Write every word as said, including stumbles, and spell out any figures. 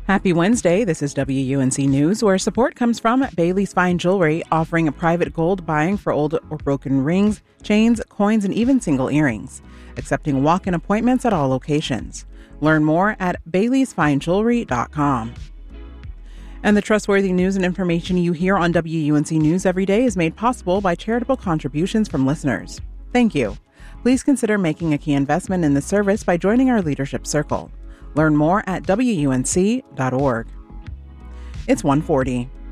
Happy Wednesday. This is W U N C News, where support comes from Bailey's Fine Jewelry, offering a private gold buying for old or broken rings, chains, coins, and even single earrings, accepting walk-in appointments at all locations. Learn more at baileys fine jewelry dot com. And the trustworthy news and information you hear on W U N C News every day is made possible by charitable contributions from listeners. Thank you. Please consider making a key investment in the service by joining our leadership circle. Learn more at W U N C dot org. It's one forty.